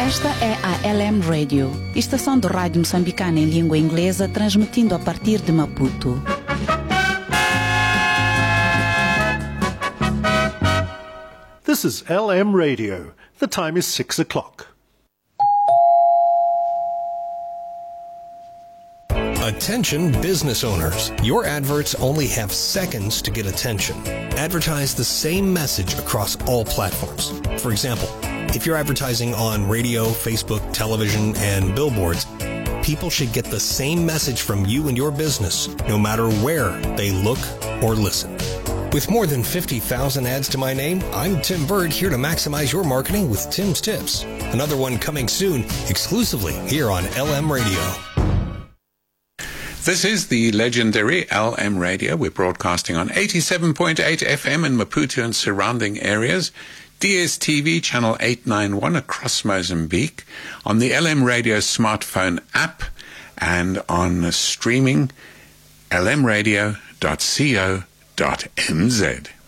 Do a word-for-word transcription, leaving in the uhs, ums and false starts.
Esta é a L M Radio, estação de rádio moçambicana em língua inglesa, transmitindo a partir de Maputo. This is L M Radio. The time is six o'clock. Attention business owners. Your adverts only have seconds to get attention. Advertise the same message across all platforms. For example, if you're advertising on radio, Facebook, television, and billboards, people should get the same message from you and your business, no matter where they look or listen. With more than fifty thousand ads to my name, I'm Tim Bird, here to maximize your marketing with Tim's Tips. Another one coming soon, exclusively here on L M Radio. This is the legendary L M Radio. We're broadcasting on eighty-seven point eight F M in Maputo and surrounding areas, D S T V channel eight ninety-one across Mozambique, on the L M Radio smartphone app, and on streaming l m radio dot co dot n z.